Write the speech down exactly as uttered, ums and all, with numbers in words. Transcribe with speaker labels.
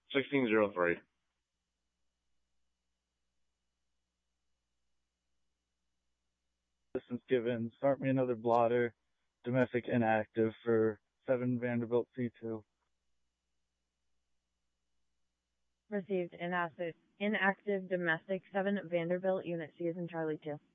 Speaker 1: sixteen zero three.
Speaker 2: Assistance given. Start me another blotter. Domestic inactive for seven Vanderbilt C two.
Speaker 3: Received inactive, inactive domestic seven Vanderbilt Unit C is in Charlie two.